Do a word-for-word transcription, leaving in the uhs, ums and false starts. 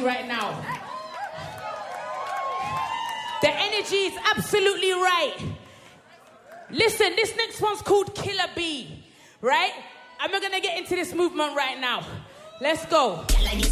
right now. The energy is absolutely right. Listen, this next one's called Killer Bee, right? And we're gonna get into this movement right now. Let's go.